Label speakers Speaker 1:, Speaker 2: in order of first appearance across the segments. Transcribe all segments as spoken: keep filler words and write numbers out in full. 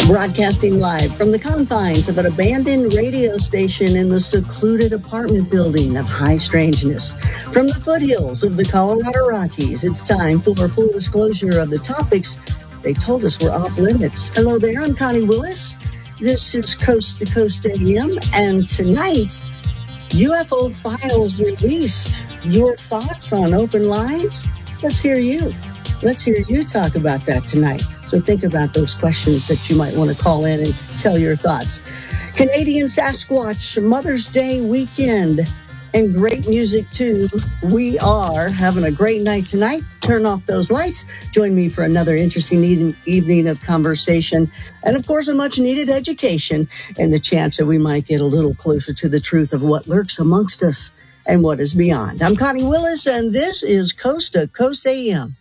Speaker 1: Broadcasting live from the confines of an abandoned radio station in the secluded apartment building of High Strangeness. From the foothills of the Colorado Rockies, it's time for full disclosure of the topics they told us were off limits. Hello there, I'm Connie Willis. This is Coast to Coast A M, and tonight, U F O files released. Your thoughts on open lines? Let's hear you. Let's hear you talk about that tonight. So think about those questions that you might want to call in and tell your thoughts. Canadian Sasquatch Mother's Day weekend and great music too. We are having a great night tonight. Turn off those lights. Join me for another interesting evening of conversation and, of course, a much-needed education and the chance that we might get a little closer to the truth of what lurks amongst us and what is beyond. I'm Connie Willis, and this is Coast to Coast A M.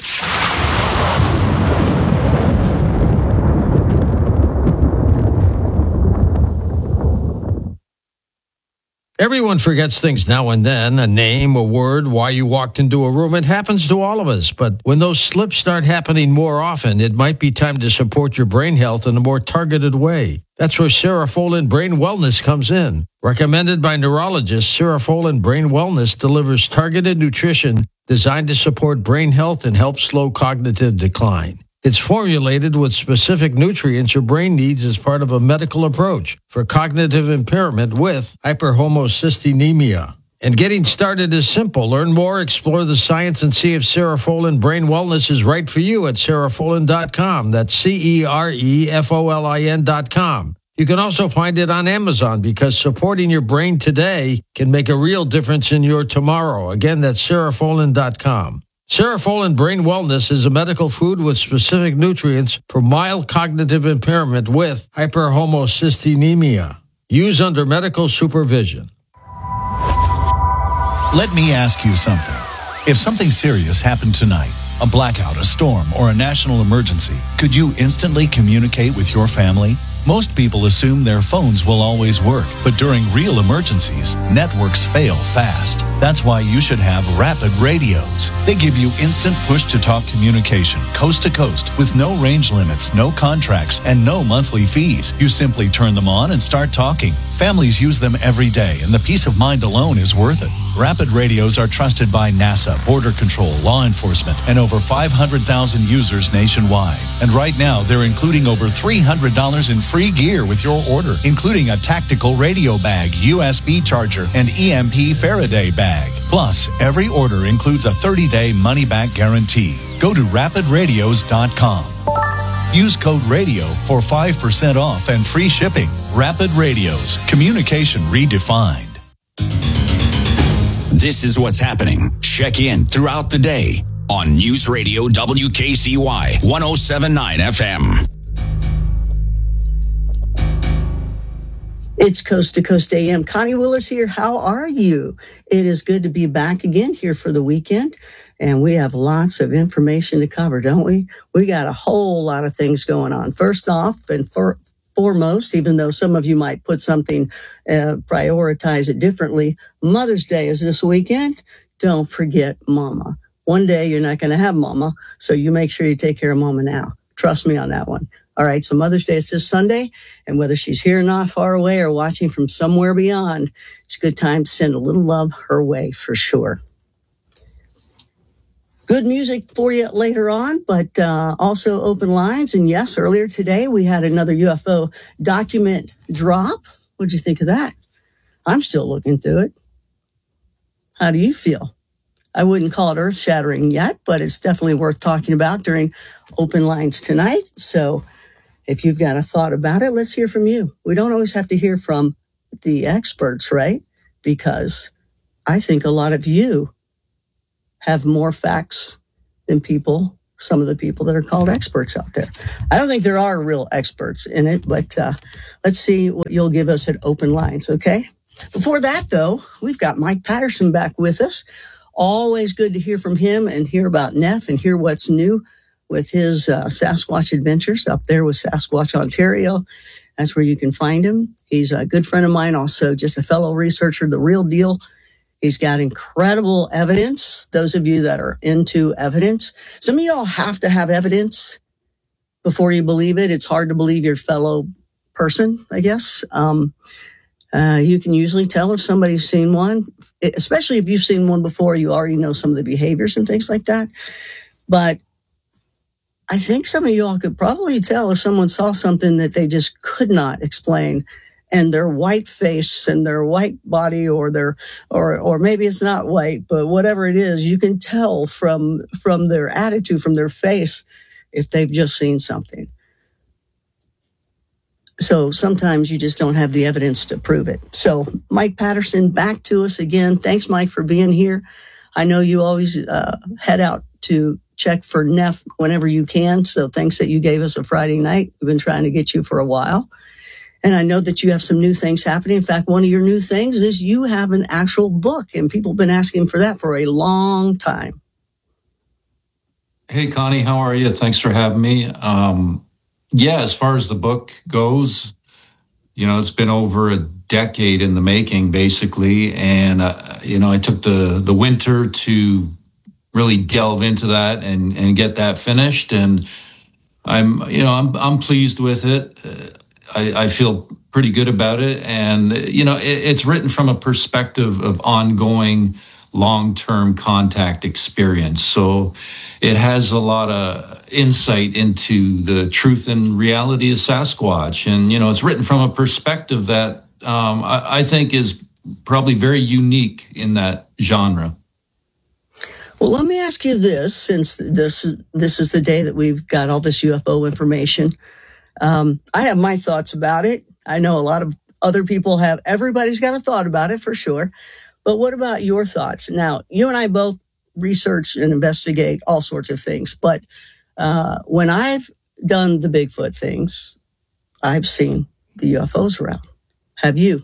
Speaker 2: Everyone forgets things now and then, a name, a word, why you walked into a room. It happens to all of us. But when those slips start happening more often, it might be time to support your brain health in a more targeted way. That's where Cerefolin Brain Wellness comes in. Recommended by neurologists, Cerefolin Brain Wellness delivers targeted nutrition designed to support brain health and help slow cognitive decline. It's formulated with specific nutrients your brain needs as part of a medical approach for cognitive impairment with hyperhomocysteine. And getting started is simple. Learn more, explore the science, and see if Cerefolin Brain Wellness is right for you at cerefolin dot com. That's C E R E F O L I N dot com. You can also find it on Amazon because supporting your brain today can make a real difference in your tomorrow. Again, that's cerefolin dot com. Cerefolin Brain Wellness is a medical food with specific nutrients for mild cognitive impairment with hyperhomocysteine. Use under medical supervision.
Speaker 3: Let me ask you something. If something serious happened tonight, a blackout, a storm, or a national emergency, could you instantly communicate with your family? Most people assume their phones will always work, but during real emergencies, networks fail fast. That's why you should have Rapid Radios. They give you instant push-to-talk communication, coast to coast, with no range limits, no contracts, and no monthly fees. You simply turn them on and start talking. Families use them every day, and the peace of mind alone is worth it. Rapid Radios are trusted by NASA, Border Control, law enforcement, and over five hundred thousand users nationwide. And right now, they're including over three hundred dollars in free gear with your order, including a tactical radio bag, U S B charger, and E M P Faraday bag. Plus, every order includes a thirty-day money-back guarantee. Go to rapid radios dot com. Use code RADIO for five percent off and free shipping. Rapid Radios, communication redefined.
Speaker 4: This is what's happening. Check in throughout the day on News Radio W K C Y one oh seven point nine F M.
Speaker 1: It's Coast to Coast A M. Connie Willis here. How are you? It is good to be back again here for the weekend. And we have lots of information to cover, don't we? We got a whole lot of things going on. First off and for, foremost, even though some of you might put something, uh, prioritize it differently, Mother's Day is this weekend. Don't forget Mama. One day you're not going to have Mama, so you make sure you take care of Mama now. Trust me on that one. All right, so Mother's Day is this Sunday, and whether she's here not far away or watching from somewhere beyond, it's a good time to send a little love her way for sure. Good music for you later on, but uh, also open lines. And yes, earlier today we had another U F O document drop. What'd you think of that? I'm still looking through it. How do you feel? I wouldn't call it earth-shattering yet, but it's definitely worth talking about during open lines tonight. So if you've got a thought about it, let's hear from you. We don't always have to hear from the experts, right? Because I think a lot of you have more facts than people, some of the people that are called experts out there. I don't think there are real experts in it, but uh, let's see what you'll give us at open lines, okay? Before that, though, we've got Mike Patterson back with us. Always good to hear from him and hear about Neff and hear what's new with his uh, Sasquatch adventures up there with Sasquatch Ontario. That's where you can find him. He's a good friend of mine, also just a fellow researcher, the real deal. He's got incredible evidence. Those of you that are into evidence, some of y'all have to have evidence before you believe it. It's hard to believe your fellow person, I guess. Um, uh, you can usually tell if somebody's seen one, especially if you've seen one before, you already know some of the behaviors and things like that. But I think some of y'all could probably tell if someone saw something that they just could not explain, and their white face and their white body, or their, or, or maybe it's not white, but whatever it is, you can tell from, from their attitude, from their face, if they've just seen something. So sometimes you just don't have the evidence to prove it. So Mike Patterson, back to us again. Thanks, Mike, for being here. I know you always uh, head out to check for Neff whenever you can. So thanks that you gave us a Friday night. We've been trying to get you for a while. And I know that you have some new things happening. In fact, one of your new things is you have an actual book, and people have been asking for that for a long time.
Speaker 5: Hey, Connie, how are you? Thanks for having me. Um, yeah, as far as the book goes, you know, it's been over a decade in the making, basically. And, uh, you know, I took the, the winter to really delve into that and, and get that finished. And I'm, you know, I'm, I'm pleased with it. Uh, I, I feel pretty good about it. And, you know, it, it's written from a perspective of ongoing long-term contact experience. So it has a lot of insight into the truth and reality of Sasquatch. And, you know, it's written from a perspective that um, I, I think is probably very unique in that genre.
Speaker 1: Well, let me ask you this, since this is, this is the day that we've got all this U F O information. Um, I have my thoughts about it. I know a lot of other people have. Everybody's got a thought about it for sure. But what about your thoughts? Now, you and I both research and investigate all sorts of things. But uh, when I've done the Bigfoot things, I've seen the U F Os around. Have you?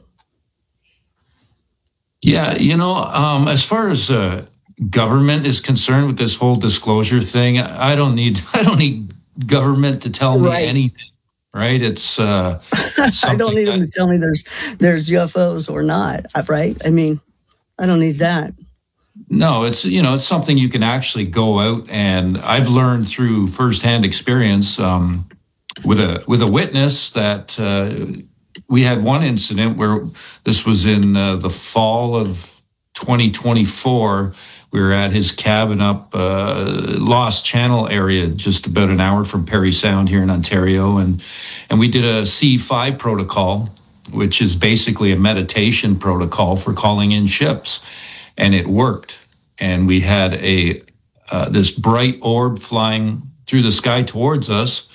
Speaker 5: Yeah, you know, um, as far as uh, government is concerned with this whole disclosure thing, I don't need I don't need government to tell me right. anything. Right? It's uh,
Speaker 1: I don't need them to tell me there's there's U F Os or not. Right? I mean, I don't need that.
Speaker 5: No, it's, you know, it's something you can actually go out, and I've learned through firsthand experience um, with a with a witness that uh, we had one incident where this was in uh, the fall of twenty twenty-four. We were at his cabin up uh, Lost Channel area, just about an hour from Parry Sound here in Ontario, and and we did a C five protocol, which is basically a meditation protocol for calling in ships. And it worked. And we had a uh, this bright orb flying through the sky towards us.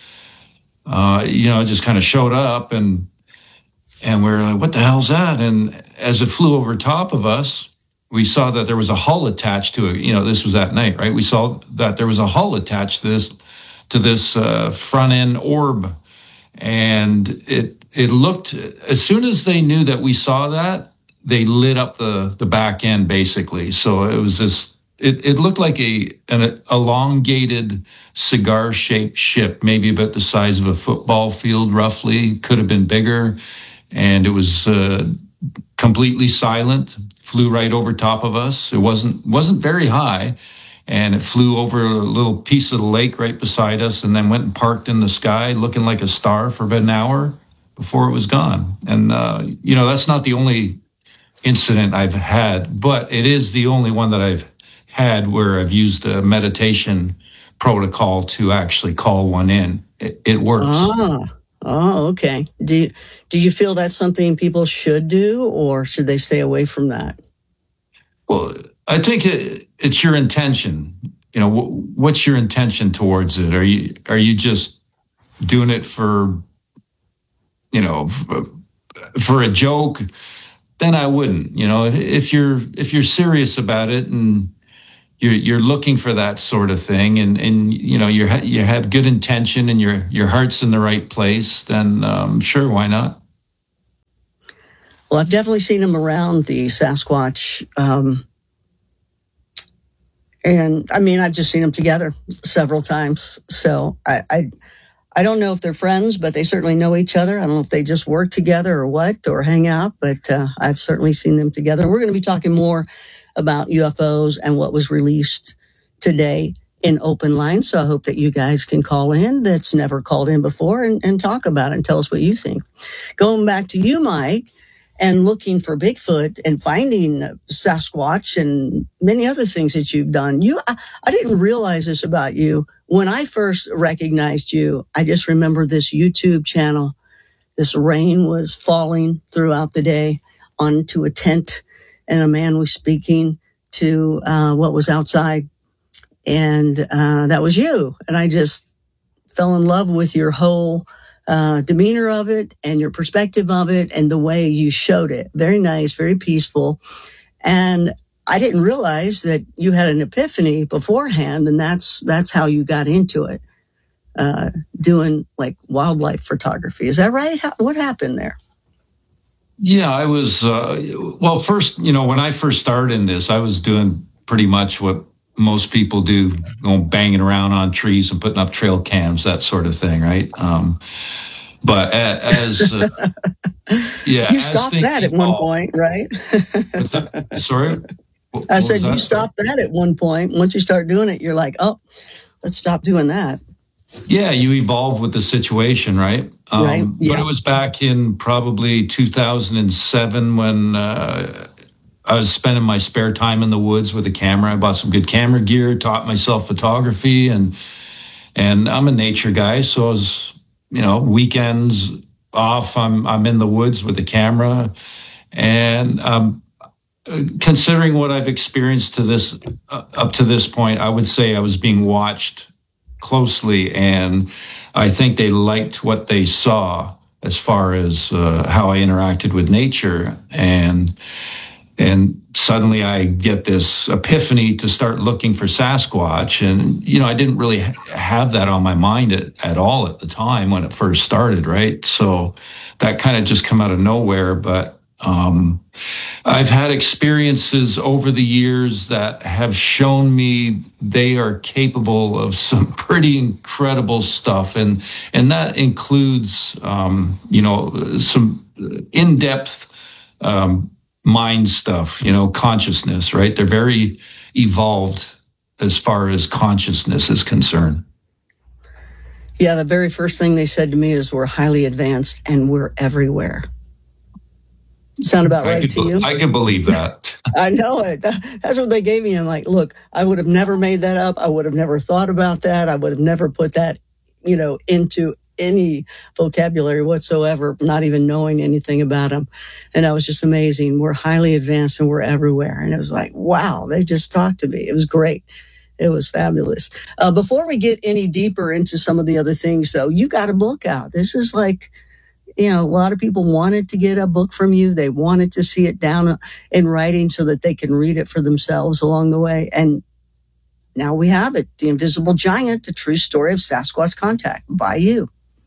Speaker 5: Uh, you know, it just kind of showed up, and and we're like, what the hell's that? And as it flew over top of us, we saw that there was a hull attached to it. You know, this was at night, right? We saw that there was a hull attached to this to this uh, front end orb, and it it looked, as soon as they knew that we saw that, they lit up the, the back end, basically. So it was this, it, it looked like a an elongated cigar-shaped ship, maybe about the size of a football field, roughly. Could have been bigger. And it was uh, completely silent, flew right over top of us. It wasn't wasn't very high. And it flew over a little piece of the lake right beside us, and then went and parked in the sky looking like a star for about an hour before it was gone. And, uh, you know, that's not the only incident I've had, but it is the only one that I've had where I've used a meditation protocol to actually call one in. It, it works.
Speaker 1: Ah, oh, okay. Do you, do you feel that's something people should do, or should they stay away from that?
Speaker 5: Well, I think it, it's your intention. You know, wh- what's your intention towards it? Are you are you just doing it for, you know, for, for a joke? Then I wouldn't. You know, if you're if you're serious about it and you're you're looking for that sort of thing, and and you know you you have good intention and your your heart's in the right place, then um, sure, why not?
Speaker 1: Well, I've definitely seen them around the Sasquatch, um, and I mean, I've just seen them together several times. So I. I I don't know if they're friends, but they certainly know each other. I don't know if they just work together or what, or hang out, but uh, I've certainly seen them together. And we're going to be talking more about U F Os and what was released today in open line. So I hope that you guys can call in that's never called in before and, and talk about it and tell us what you think. Going back to you, Mike, and looking for Bigfoot and finding Sasquatch and many other things that you've done. You, I, I didn't realize this about you. When I first recognized you, I just remember this YouTube channel. This rain was falling throughout the day onto a tent, and a man was speaking to uh, what was outside. And uh, that was you. And I just fell in love with your whole uh, demeanor of it and your perspective of it and the way you showed it. Very nice, very peaceful. And I didn't realize that you had an epiphany beforehand, and that's that's how you got into it, uh, doing like wildlife photography. Is that right? How, what happened there?
Speaker 5: Yeah, I was, uh, well, first, you know, when I first started in this, I was doing pretty much what most people do, going banging around on trees and putting up trail cams, that sort of thing, right? Um, but as, uh, yeah.
Speaker 1: You stopped that at one point, right?
Speaker 5: Sorry? What,
Speaker 1: I said you stopped that at one point. Once you start doing it, you're like, oh, let's stop doing that.
Speaker 5: Yeah, you evolve with the situation, right? Um,
Speaker 1: right. Yeah.
Speaker 5: But it was back in probably two thousand seven when uh, I was spending my spare time in the woods with a camera. I bought some good camera gear, taught myself photography, and and I'm a nature guy, so I was, you know, weekends off, I'm I'm in the woods with the camera, and um, considering what I've experienced to this uh, up to this point, I would say I was being watched closely, and I think they liked what they saw as far as uh, how I interacted with nature, and and suddenly I get this epiphany to start looking for Sasquatch, and you know I didn't really have that on my mind at, at all at the time when it first started, right? So that kind of just come out of nowhere, but um, I've had experiences over the years that have shown me they are capable of some pretty incredible stuff. And, and that includes, um, you know, some in-depth, um, mind stuff, you know, consciousness, right? They're very evolved as far as consciousness is concerned.
Speaker 1: Yeah. The very first thing they said to me is we're highly advanced and we're everywhere. Sound about right to you?
Speaker 5: I can believe that.
Speaker 1: I know it. That's what they gave me. I'm like, look, I would have never made that up. I would have never thought about that. I would have never put that, you know, into any vocabulary whatsoever, not even knowing anything about them. And that was just amazing. We're highly advanced and we're everywhere. And it was like, wow, they just talked to me. It was great. It was fabulous. Uh, before we get any deeper into some of the other things, though, you got a book out. This is like, you know, a lot of people wanted to get a book from you. They wanted to see it down in writing so that they can read it for themselves along the way. And now we have it. The Invisible Giant, The True Story of Sasquatch Contact by you.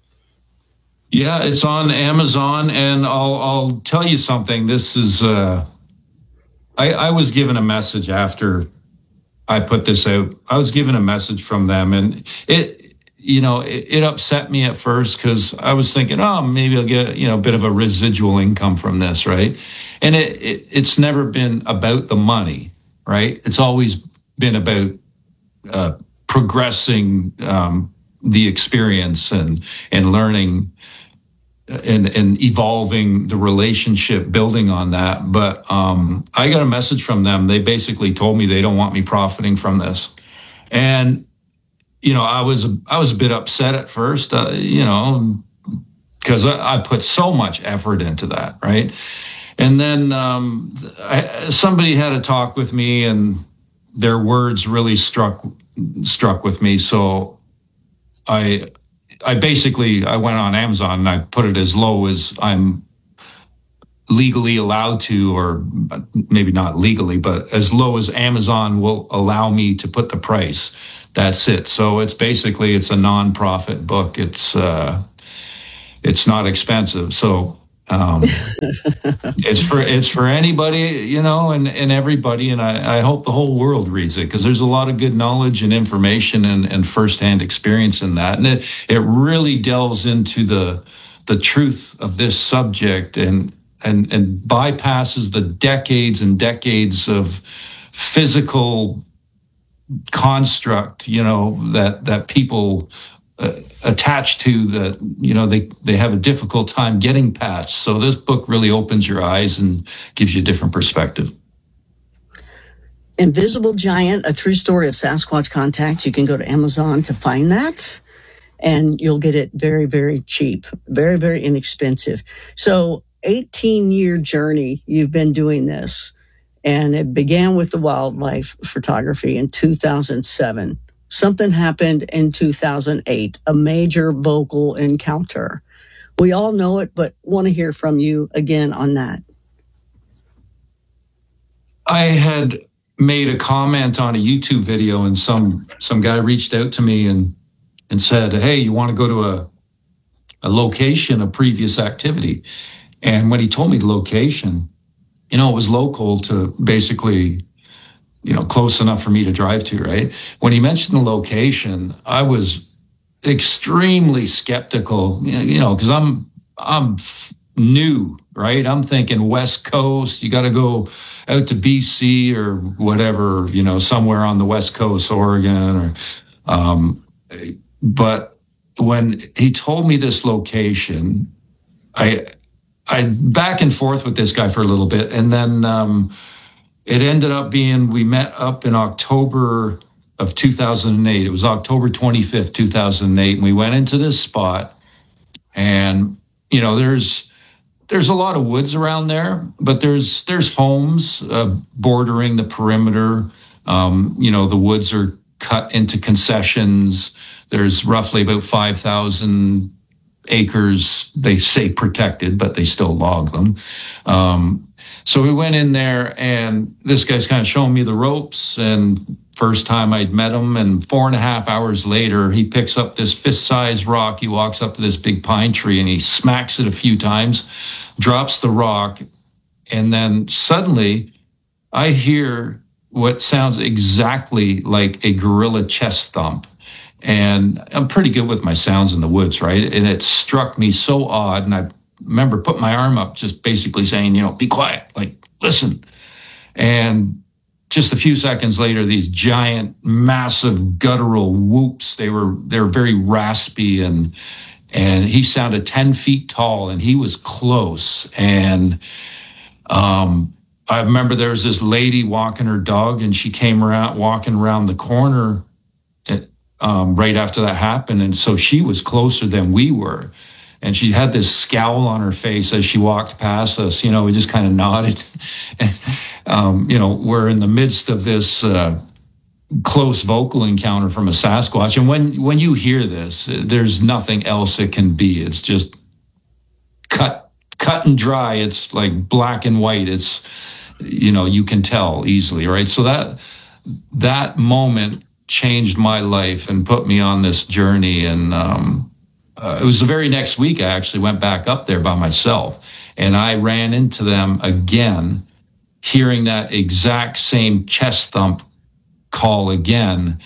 Speaker 5: Yeah, it's on Amazon. And I'll, I'll tell you something. This is, uh, I, I was given a message after I put this out. I was given a message from them, and it, you know, it, it upset me at first because I was thinking, oh, maybe I'll get, you know, a bit of a residual income from this, right? And it, it it's never been about the money, right? It's always been about uh, progressing um, the experience and and learning and and evolving the relationship, building on that. But um, I got a message from them. They basically told me they don't want me profiting from this, and you know, I was I was a bit upset at first, uh, you know, because I, I put so much effort into that, right? And then um, I, somebody had a talk with me, and their words really struck struck with me. So I I basically I went on Amazon and I put it as low as I'm legally allowed to, or maybe not legally, but as low as Amazon will allow me to put the price. That's it. So it's basically, it's a non-profit book. It's uh, it's not expensive. So um, it's for it's for anybody, you know, and, and everybody. And I, I hope the whole world reads it because there's a lot of good knowledge and information and, and firsthand experience in that. And it, it really delves into the the truth of this subject and and and bypasses the decades and decades of physical construct, you know, that that people uh, attach to, that, you know, they they have a difficult time getting past. So this book really opens your eyes and gives you a different perspective.
Speaker 1: Invisible Giant, A True Story of Sasquatch Contact. You can go to Amazon to find that, and you'll get it very, very cheap, very, very inexpensive. So eighteen-year journey you've been doing this, and it began with the wildlife photography in two thousand seven. Something happened in two thousand eight, a major vocal encounter. We all know it, but want to hear from you again on that.
Speaker 5: I had made a comment on a YouTube video, and some some guy reached out to me and and said, "Hey, you want to go to a a location of previous activity?" And when he told me the location, you know, it was local to basically, you know, close enough for me to drive to, right? When he mentioned the location, I was extremely skeptical, you know, because I'm I'm new, right? I'm thinking West Coast, you got to go out to B C or whatever, you know, somewhere on the West Coast, Oregon, or, um, but when he told me this location, I, I back and forth with this guy for a little bit. And then, um, it ended up being, we met up in October of two thousand eight. It was October twenty-fifth, two thousand eight. And we went into this spot, and, you know, there's, There's a lot of woods around there, but there's there's homes uh, bordering the perimeter. Um, you know, the woods are cut into concessions. There's roughly about five thousand acres, they say protected, but they still log them. Um, so we went in there, and this guy's kind of showing me the ropes, and first time I'd met him, and four and a half hours later, he picks up this fist-sized rock. He walks up to this big pine tree, and he smacks it a few times, drops the rock, and then suddenly I hear what sounds exactly like a gorilla chest thump. And I'm pretty good with my sounds in the woods, right? And it struck me so odd, and I remember putting my arm up, just basically saying, you know, be quiet, like, listen. And just a few seconds later, these giant, massive guttural whoops, they were, they were very raspy, and, and he sounded ten feet tall, and he was close. And, um, I remember there was this lady walking her dog, and she came around, walking around the corner at, um, right after that happened. And so she was closer than we were. And she had this scowl on her face as she walked past us. You know, we just kind of nodded. And, um, you know, we're in the midst of this uh, close vocal encounter from a Sasquatch. And when, when you hear this, there's nothing else it can be. It's just cut, cut and dry. It's like black and white. It's, you know, you can tell easily, right? So that, that moment changed my life and put me on this journey. And, um, Uh, it was the very next week I actually went back up there by myself, and I ran into them again, hearing that exact same chest thump call again.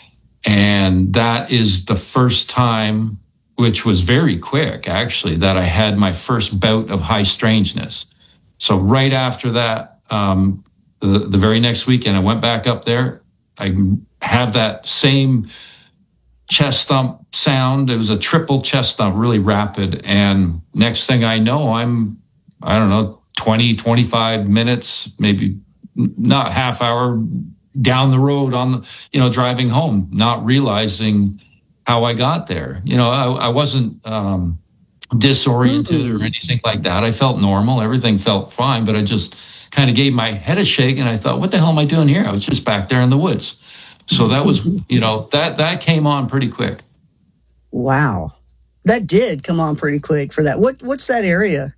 Speaker 5: And that is the first time, which was very quick actually, that I had my first bout of high strangeness. So right after that, um, the, the very next weekend, I went back up there. I have that same chest thump sound. It was a triple chest thump, really rapid. And next thing I know, I'm, I don't know, twenty, twenty-five minutes, maybe not half hour down the road on, the, you know, driving home, not realizing how I got there. You know, I, I wasn't um, disoriented mm-hmm. or anything like that. I felt normal. Everything felt fine, but I just kind of gave my head a shake, and I thought, what the hell am I doing here? I was just back there in the woods. So that was, you know, that, that came on pretty quick.
Speaker 1: Wow. That did come on pretty quick for that. What, what's that area?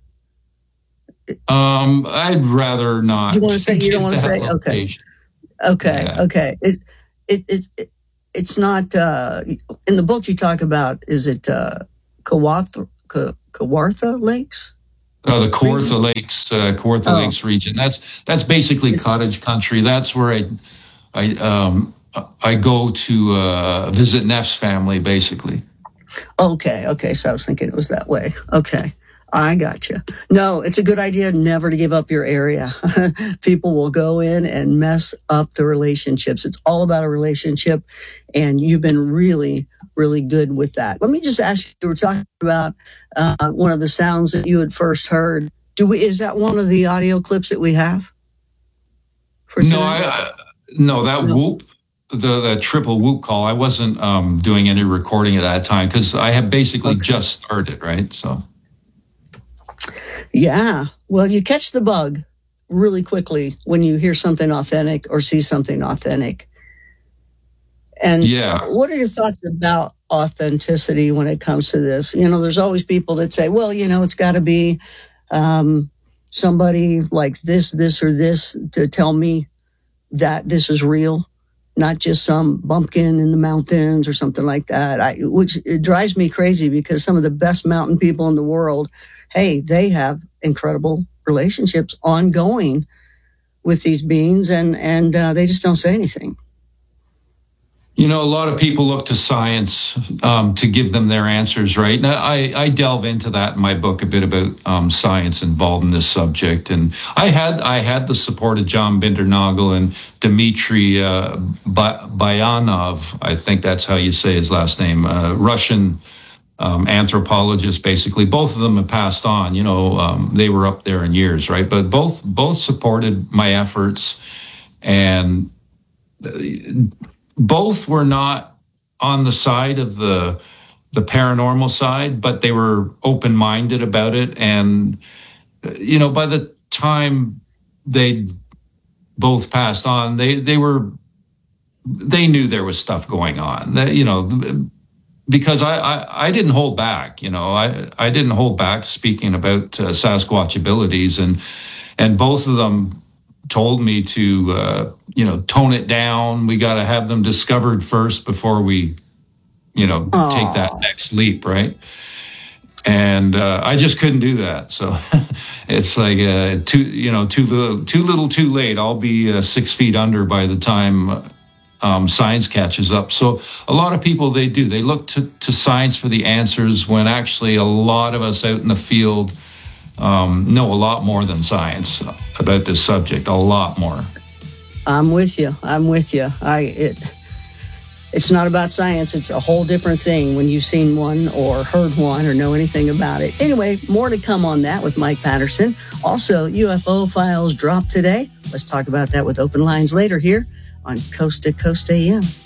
Speaker 5: Um, I'd rather not.
Speaker 1: You want to say, you don't want to say?
Speaker 5: Location.
Speaker 1: Okay. Okay.
Speaker 5: Yeah.
Speaker 1: Okay. It, it, it, it, it's not, uh, in the book you talk about, is it, uh, Kawartha, Kawartha Lakes?
Speaker 5: Oh, the Kawartha Lakes, uh, Kawartha oh. Lakes region. That's, that's basically it's, cottage country. That's where I, I, um, I go to uh, visit Neff's family, basically.
Speaker 1: Okay, okay. So I was thinking it was that way. Okay. I gotcha. No, it's a good idea never to give up your area. People will go in and mess up the relationships. It's all about a relationship, and you've been really, really good with that. Let me just ask you, you were talking about uh, one of the sounds that you had first heard. Do we? Is that one of the audio clips that we have? For
Speaker 5: no, I, I, no, that no. whoop, the, the triple whoop call, I wasn't um, doing any recording at that time because I had basically okay. just started, right? So.
Speaker 1: Yeah. Well, you catch the bug really quickly when you hear something authentic or see something authentic. And
Speaker 5: yeah.
Speaker 1: what are your thoughts about authenticity when it comes to this? You know, there's always people that say, well, you know, it's got to be um, somebody like this, this, or this to tell me that this is real, not just some bumpkin in the mountains or something like that, I, which it drives me crazy because some of the best mountain people in the world, hey, they have incredible relationships ongoing with these beings, and, and uh, they just don't say anything.
Speaker 5: You know, a lot of people look to science um, to give them their answers, right? Now, I, I delve into that in my book a bit about um, science involved in this subject. And I had I had the support of John Bindernagel and Dmitry uh, Bayanov, I think that's how you say his last name, uh, Russian Um, anthropologists, basically. Both of them have passed on. You know, um, they were up there in years, right? But both both supported my efforts, and both were not on the side of the the paranormal side, but they were open-minded about it. And you know, by the time they both passed on, they they were they knew there was stuff going on. That, you know. Because I, I, I didn't hold back, you know, I, I didn't hold back speaking about uh, Sasquatch abilities, and and both of them told me to, uh, you know, tone it down. We got to have them discovered first before we, you know, Aww. take that next leap, right? And uh, I just couldn't do that. So it's like uh, too, you know, too little, too little, too late. I'll be uh, six feet under by the time Um, science catches up. So a lot of people, they do. They look to, to science for the answers when actually a lot of us out in the field um, know a lot more than science about this subject, a lot more.
Speaker 1: I'm with you. I'm with you. I it It's not about science. It's a whole different thing when you've seen one or heard one or know anything about it. Anyway, more to come on that with Mike Patterson. Also, U F O files dropped today. Let's talk about that with Open Lines later here on Coast to Coast A M.